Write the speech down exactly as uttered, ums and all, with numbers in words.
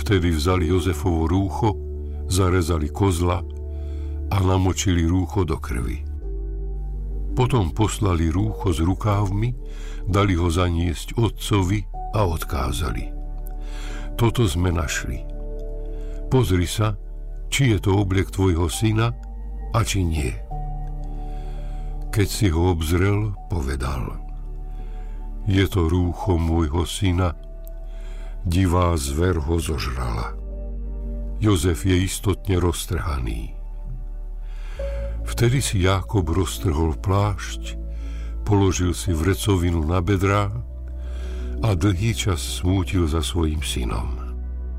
Vtedy vzali Jozefovo rúcho, zarezali kozla a namočili rúcho do krvi. Potom poslali rúcho s rukávmi, dali ho zaniesť otcovi a odkázali: Toto sme našli. Pozri sa, či je to obliek tvojho syna a či nie. Keď si ho obzrel, povedal: Je to rúcho môjho syna, divá zver ho zožrala. Jozef je istotne roztrhaný. Vtedy si Jákob roztrhol plášť, položil si vrecovinu na bedrá a dlhý čas smútil za svojím synom.